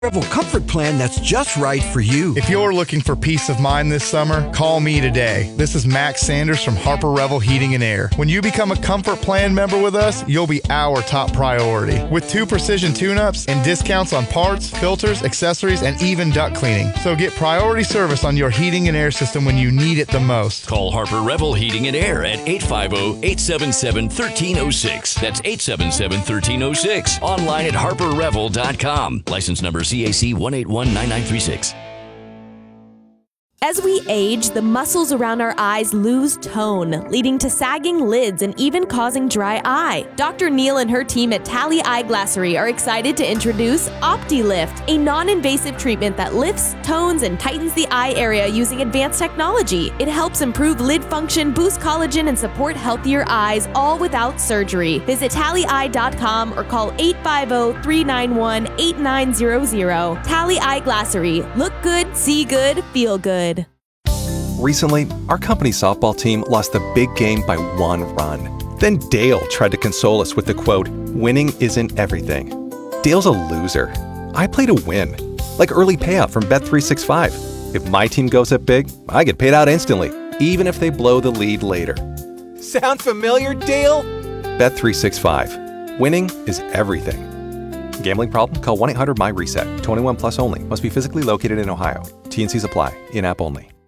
Revel comfort plan that's just right for you. If you're looking for peace of mind this summer, call me today. This is Max Sanders from Harper Revel Heating and Air. When you become a comfort plan member with us, you'll be our top priority. With 2 precision tune-ups and discounts on parts, filters, accessories, and even duct cleaning. So get priority service on your heating and air system when you need it the most. Call Harper Revel Heating and Air at 850-877-1306. That's 877-1306. Online at harperrevel.com. License number CAC 1819936. As we age, the muscles around our eyes lose tone, leading to sagging lids and even causing dry eye. Dr. Neal and her team at Tally Eyeglassery are excited to introduce OptiLift, a non-invasive treatment that lifts, tones, and tightens the eye area using advanced technology. It helps improve lid function, boost collagen, and support healthier eyes, all without surgery. Visit tallyeye.com or call 850-391-8900. Tally Eyeglassery. Look good, see good, feel good. Recently, our company softball team lost the big game by 1 run. Then Dale tried to console us with the quote, "Winning isn't everything." Dale's a loser. I play to win, like early payout from Bet365. If my team goes up big, I get paid out instantly, even if they blow the lead later. Sound familiar, Dale? Bet365. Winning is everything. Gambling problem? Call 1-800-MY-RESET. 21 plus only. Must be physically located in Ohio. T&Cs apply. In-app only.